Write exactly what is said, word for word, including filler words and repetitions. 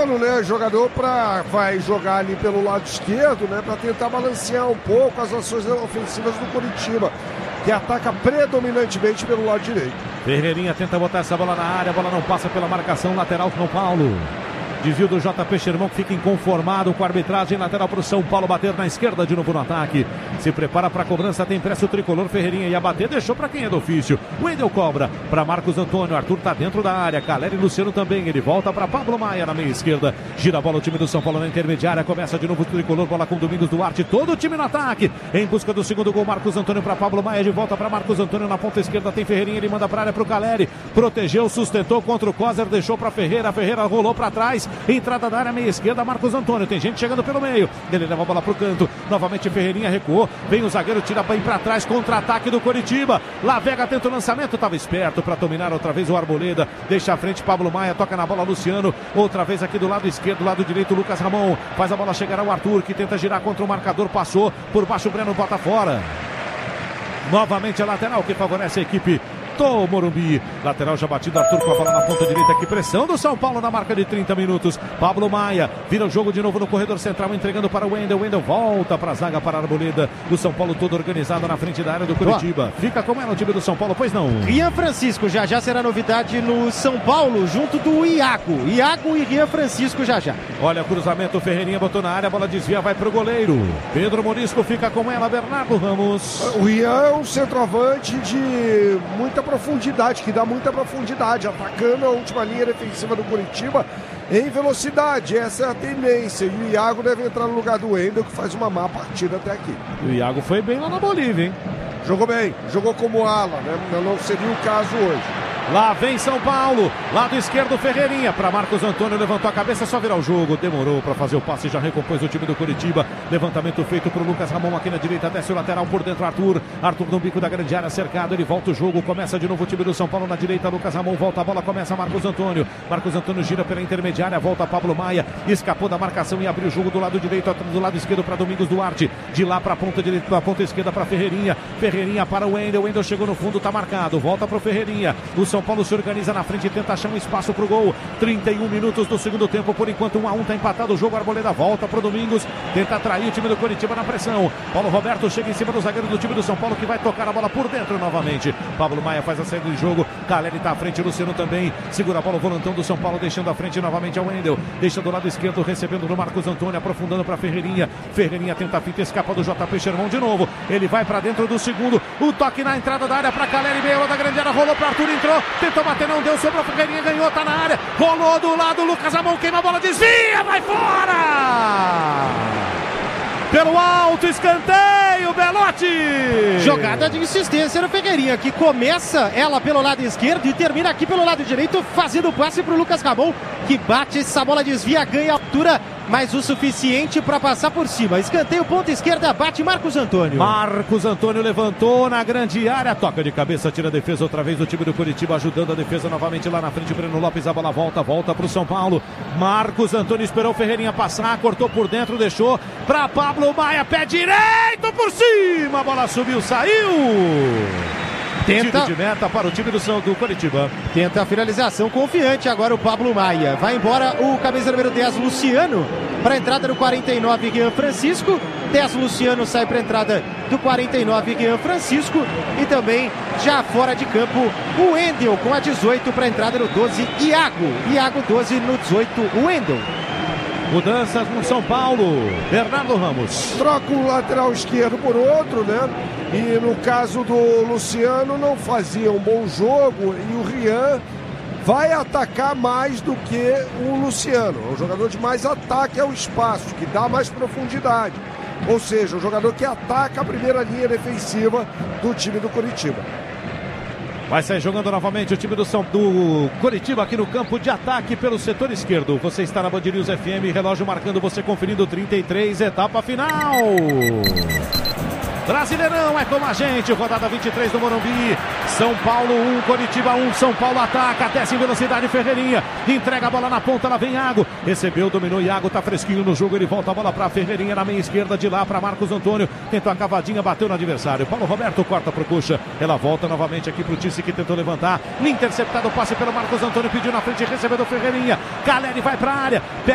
Luciano, né, jogador para vai jogar ali pelo lado esquerdo, né, para tentar balancear um pouco as ações ofensivas do Coritiba, que ataca predominantemente pelo lado direito. Ferreirinha tenta botar essa bola na área, a bola não passa pela marcação lateral São Paulo. Desvio do J P Xermão, que fica inconformado com a arbitragem. Lateral para o São Paulo bater na esquerda de novo no ataque. Se prepara para a cobrança, tem pressa o tricolor. Ferreirinha ia bater, deixou para quem é do ofício. Wendel cobra para Marcos Antônio. Arthur está dentro da área. Caleri e Luciano também. Ele volta para Pablo Maia na meia esquerda. Gira a bola o time do São Paulo na intermediária. Começa de novo o tricolor. Bola com Domingos Duarte. Todo o time no ataque. Em busca do segundo gol. Marcos Antônio para Pablo Maia. De volta para Marcos Antônio na ponta esquerda. Tem Ferreirinha. Ele manda para a área para o Caleri. Protegeu, sustentou contra o Coser. Deixou para Ferreira. Ferreira rolou para trás. Entrada da área meia esquerda, Marcos Antônio, tem gente chegando pelo meio, ele leva a bola pro canto, novamente Ferreirinha recuou, vem o zagueiro, tira bem para trás, contra-ataque do Coritiba, Lavega tenta o lançamento, estava esperto para dominar outra vez o Arboleda, deixa à frente Pablo Maia, toca na bola Luciano, outra vez aqui do lado esquerdo, lado direito Lucas Ramon, faz a bola chegar ao Arthur, que tenta girar contra o marcador, passou, por baixo o Breno bota fora, novamente a lateral que favorece a equipe do Morumbi, lateral já batido, Arthur com a bola na ponta direita, que pressão do São Paulo na marca de trinta minutos, Pablo Maia, vira o jogo de novo no corredor central, entregando para o Wendel, Wendel volta para a zaga para a Arboleda, o São Paulo todo organizado na frente da área do Coritiba, fica como é no time do São Paulo, pois não? Rian Francisco, já já será novidade no São Paulo, junto do Iago, Iago e Rian Francisco já já. Olha o cruzamento, Ferreirinha botou na área, a bola desvia, vai para o goleiro, Pedro Morisco fica com ela, Bernardo Ramos. O Rian é um centroavante de muita profundidade, que dá muita profundidade, atacando a última linha defensiva do Coritiba em velocidade, essa é a tendência, e o Iago deve entrar no lugar do Wendel, que faz uma má partida até aqui. O Iago foi bem lá na Bolívia, hein? Jogou bem, jogou como ala, né? Não seria o caso hoje. Lá vem São Paulo, lado esquerdo Ferreirinha para Marcos Antônio, levantou a cabeça, só virar o jogo, demorou para fazer o passe, já recompôs o time do Coritiba, levantamento feito para o Lucas Ramon aqui na direita, desce o lateral por dentro, Arthur, Arthur no bico da grande área, cercado, ele volta o jogo, começa de novo o time do São Paulo na direita, Lucas Ramon volta a bola, começa Marcos Antônio, Marcos Antônio gira pela intermediária, volta Pablo Maia, escapou da marcação e abriu o jogo do lado direito, do lado esquerdo para Domingos Duarte, de lá para a ponta direita, para a ponta esquerda para Ferreirinha, Ferreirinha para o Wendel, Wendel chegou no fundo, tá marcado, volta para o Ferreirinha, o São Paulo se organiza na frente e tenta achar um espaço pro gol. trinta e um minutos do segundo tempo, por enquanto um a um, tá empatado o jogo. Arboleda volta pro Domingos, tenta atrair o time do Coritiba na pressão. Paulo Roberto chega em cima do zagueiro do time do São Paulo, que vai tocar a bola por dentro novamente. Pablo Maia faz a saída de jogo, Caleri tá à frente, Luciano também segura a bola, o volantão do São Paulo, deixando à frente novamente ao Wendel, deixa do lado esquerdo, recebendo do Marcos Antônio, aprofundando para Ferreirinha. Ferreirinha tenta a fita, escapa do J P Xermão de novo, ele vai para dentro do segundo, o toque na entrada da área para Caleri, meia da grande área, rolou para Arthur, entrou, tentou bater, não deu, sobrou Ferreirinha, ganhou, tá na área, rolou do lado, Lucas Ramon queima a bola, desvia, vai fora! Pelo alto, escanteio, Belotti! Jogada de insistência no Ferreirinha, que começa ela pelo lado esquerdo e termina aqui pelo lado direito, fazendo o passe pro Lucas Ramon, que bate, essa bola desvia, ganha altura, mas o suficiente para passar por cima. Escanteio, ponta esquerda, bate Marcos Antônio. Marcos Antônio levantou na grande área, toca de cabeça, tira a defesa outra vez do time do Coritiba, ajudando a defesa novamente lá na frente. Breno Lopes, a bola volta, volta para o São Paulo. Marcos Antônio esperou o Ferreirinha passar, cortou por dentro, deixou para Pablo Maia, pé direito por cima, a bola subiu, saiu. Tenta tiro de meta para o time do, do Coritiba. Tenta a finalização confiante agora o Pablo Maia. Vai embora o camisa número dez, Luciano, para a entrada do quarenta e nove, Rian Francisco. dez, Luciano, sai para a entrada do quarenta e nove, Rian Francisco. E também, já fora de campo, o Wendel com a dezoito para a entrada do doze, Iago. Iago doze no dezoito, o Wendel. Mudanças no São Paulo, Bernardo Ramos. Troca o lateral esquerdo por outro, né? E no caso do Luciano não fazia um bom jogo e o Rian vai atacar mais do que o Luciano. É um jogador de mais ataque ao espaço, que dá mais profundidade. Ou seja, um jogador que ataca a primeira linha defensiva do time do Coritiba. Vai sair jogando novamente o time do, São, do Coritiba aqui no campo de ataque pelo setor esquerdo. Você está na Band News F M, relógio marcando, você conferindo trinta e três, etapa final. Brasileirão é como a gente, rodada vinte e três do Morumbi. São Paulo um, Coritiba um, São Paulo ataca, desce em velocidade, Ferreirinha, entrega a bola na ponta, lá vem Iago, recebeu, dominou, Iago tá fresquinho no jogo, ele volta a bola pra Ferreirinha na meia esquerda, de lá pra Marcos Antônio, tentou a cavadinha, bateu no adversário, Paulo Roberto corta pro Coxa, ela volta novamente aqui pro Tice, que tentou levantar, interceptado o passe pelo Marcos Antônio, pediu na frente, recebeu do Ferreirinha, Caleri vai pra área,